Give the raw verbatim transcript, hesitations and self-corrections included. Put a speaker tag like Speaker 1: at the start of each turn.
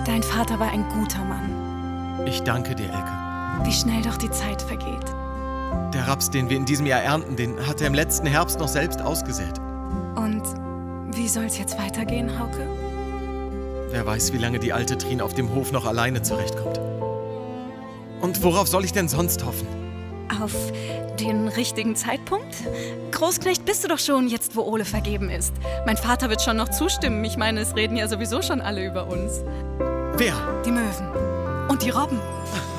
Speaker 1: Dein Vater war ein guter Mann.
Speaker 2: Ich danke dir, Elke.
Speaker 1: Wie schnell doch die Zeit vergeht.
Speaker 2: Der Raps, den wir in diesem Jahr ernten, den hat er im letzten Herbst noch selbst ausgesät.
Speaker 1: Und wie soll's jetzt weitergehen, Hauke?
Speaker 2: Wer weiß, wie lange die alte Trien auf dem Hof noch alleine zurechtkommt. Und worauf soll ich denn sonst hoffen?
Speaker 1: Auf den richtigen Zeitpunkt? Großknecht bist du doch schon, jetzt wo Ole vergeben ist. Mein Vater wird schon noch zustimmen. Ich meine, es reden ja sowieso schon alle über uns.
Speaker 2: Wer?
Speaker 1: Die Möwen. Und die Robben.